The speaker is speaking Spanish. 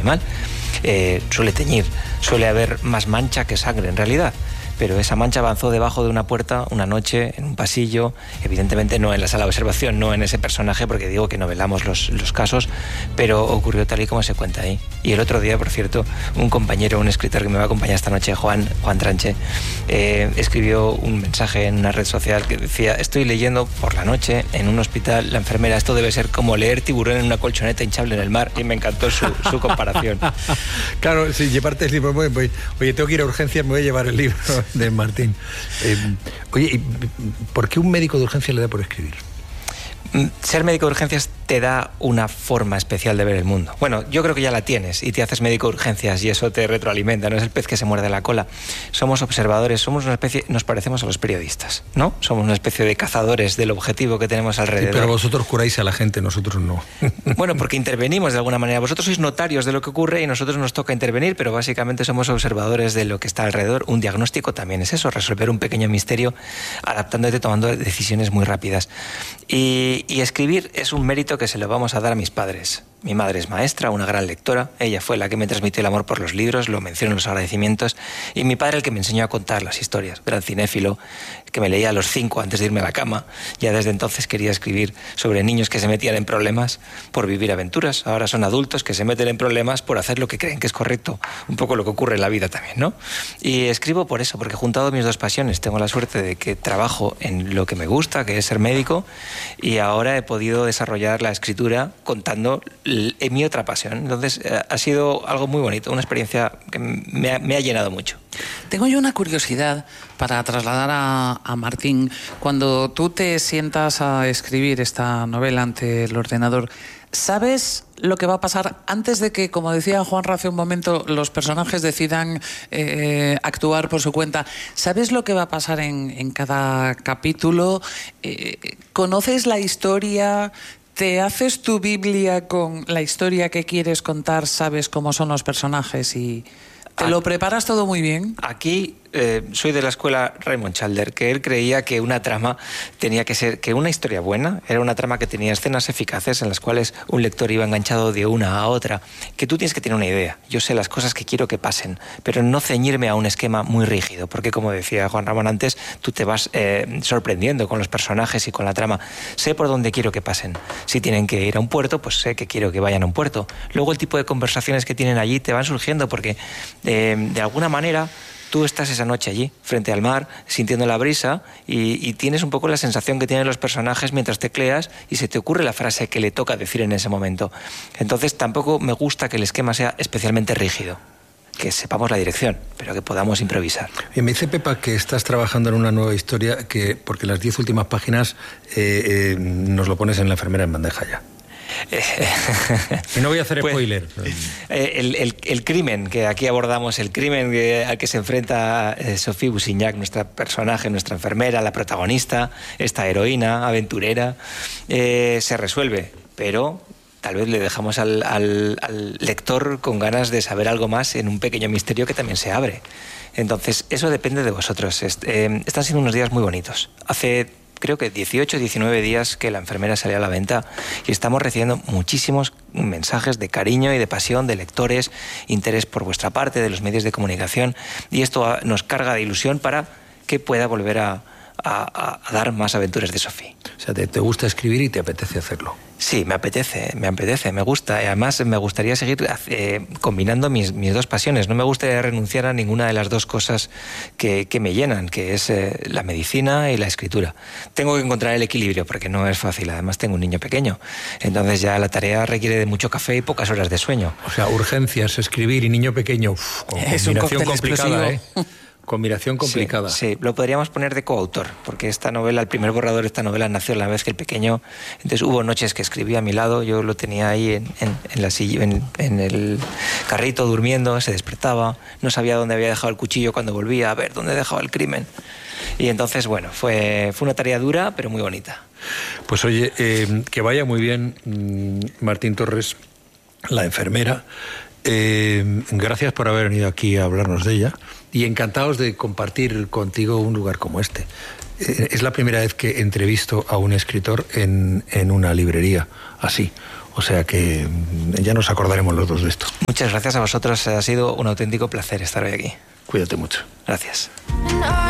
mal. Suele teñir, suele haber más mancha que sangre en realidad. Pero esa mancha avanzó debajo de una puerta una noche, en un pasillo, evidentemente no en la sala de observación, no en ese personaje, porque digo que novelamos los casos, pero ocurrió tal y como se cuenta ahí. Y el otro día, por cierto, un compañero, un escritor que me va a acompañar esta noche, Juan Tranche, escribió un mensaje en una red social que decía: estoy leyendo por la noche en un hospital, la enfermera, esto debe ser como leer tiburón en una colchoneta hinchable en el mar, y me encantó su comparación. Claro, si llevarte el libro, oye, tengo que ir a urgencias, me voy a llevar el libro de Martín. Oye, ¿por qué un médico de urgencias le da por escribir? Ser médico de urgencias te da una forma especial de ver el mundo. Bueno, yo creo que ya la tienes y te haces médico de urgencias y eso te retroalimenta, no es el pez que se muerde la cola. Somos observadores, somos una especie, nos parecemos a los periodistas, ¿no? Somos una especie de cazadores del objetivo que tenemos alrededor. Sí, pero vosotros curáis a la gente, nosotros no. Bueno, porque intervenimos de alguna manera. Vosotros sois notarios de lo que ocurre y a nosotros nos toca intervenir, pero básicamente somos observadores de lo que está alrededor. Un diagnóstico también es eso, resolver un pequeño misterio adaptándote, tomando decisiones muy rápidas. Y escribir es un mérito que se lo vamos a dar a mis padres. Mi madre es maestra, una gran lectora. Ella fue la que me transmitió el amor por los libros, lo menciono en los agradecimientos. Y mi padre el que me enseñó a contar las historias. Gran cinéfilo, que me leía a los 5 antes de irme a la cama. Ya desde entonces quería escribir sobre niños que se metían en problemas por vivir aventuras. Ahora son adultos que se meten en problemas por hacer lo que creen que es correcto. Un poco lo que ocurre en la vida también, ¿no? Y escribo por eso, porque he juntado mis dos pasiones. Tengo la suerte de que trabajo en lo que me gusta, que es ser médico, y ahora he podido desarrollar la escritura contando mi otra pasión. Entonces ha sido algo muy bonito, una experiencia que me ha llenado mucho. Tengo yo una curiosidad para trasladar a Martín. Cuando tú te sientas a escribir esta novela ante el ordenador, ¿sabes lo que va a pasar antes de que, como decía Juan hace un momento, los personajes decidan actuar por su cuenta? ¿Sabes lo que va a pasar en cada capítulo? ¿Conoces la historia? ¿Te haces tu Biblia con la historia que quieres contar? ¿Sabes cómo son los personajes y te lo preparas todo muy bien? Aquí soy de la escuela Raymond Chandler, que él creía que una trama tenía que ser, que una historia buena era una trama que tenía escenas eficaces en las cuales un lector iba enganchado de una a otra, que tú tienes que tener una idea. Yo sé las cosas que quiero que pasen, pero no ceñirme a un esquema muy rígido, porque como decía Juan Ramón antes, tú te vas sorprendiendo con los personajes y con la trama. Sé por dónde quiero que pasen. Si tienen que ir a un puerto, pues sé que quiero que vayan a un puerto. Luego el tipo de conversaciones que tienen allí te van surgiendo porque de alguna manera tú estás esa noche allí, frente al mar, sintiendo la brisa y tienes un poco la sensación que tienen los personajes mientras tecleas y se te ocurre la frase que le toca decir en ese momento. Entonces tampoco me gusta que el esquema sea especialmente rígido, que sepamos la dirección, pero que podamos improvisar. Y me dice Pepa que estás trabajando en una nueva historia, porque las 10 últimas páginas nos lo pones en La enfermera en bandeja ya. Y no voy a hacer spoiler. El crimen que aquí abordamos, el crimen al que se enfrenta Sophie Boussignac, nuestra personaje, nuestra enfermera, la protagonista, esta heroína aventurera, se resuelve, pero tal vez le dejamos al lector con ganas de saber algo más en un pequeño misterio que también se abre. Entonces, eso depende de vosotros. Están siendo unos días muy bonitos. Hace creo que 18, 19 días que La enfermera salió a la venta y estamos recibiendo muchísimos mensajes de cariño y de pasión de lectores, interés por vuestra parte, de los medios de comunicación, y esto nos carga de ilusión para que pueda volver a dar más aventuras de Sophie. O sea, te gusta escribir y te apetece hacerlo. Sí, me apetece, me gusta. Y además me gustaría seguir combinando mis dos pasiones. No me gustaría renunciar a ninguna de las dos cosas que me llenan, que es la medicina y la escritura. Tengo que encontrar el equilibrio porque no es fácil. Además tengo un niño pequeño. Entonces ya la tarea requiere de mucho café y pocas horas de sueño. O sea, urgencias, escribir y niño pequeño. Combinación complicada, ¿eh? Combinación complicada. Sí, lo podríamos poner de coautor, porque esta novela, el primer borrador de esta novela nació a la vez que el pequeño. Entonces hubo noches que escribía a mi lado, yo lo tenía ahí en la silla, en el carrito durmiendo, se despertaba, no sabía dónde había dejado el cuchillo cuando volvía, a ver dónde dejaba el crimen. Y entonces, bueno, fue una tarea dura, pero muy bonita. Pues oye, que vaya muy bien, Martín Torres, La enfermera. Gracias por haber venido aquí a hablarnos de ella y encantados de compartir contigo un lugar como este. Es la primera vez que entrevisto a un escritor en una librería así. O sea que ya nos acordaremos los dos de esto. Muchas gracias a vosotros, ha sido un auténtico placer estar hoy aquí. Cuídate mucho. Gracias.